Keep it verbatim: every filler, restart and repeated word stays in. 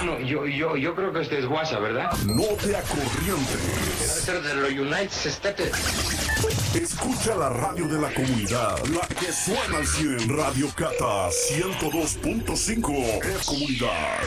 Bueno, yo, yo, yo creo que este es guasa, ¿verdad? No te acorrientes. Debe ser de los United States. Escucha la radio de la comunidad, la que suena al cien. Radio Cata ciento dos punto cinco es comunidad.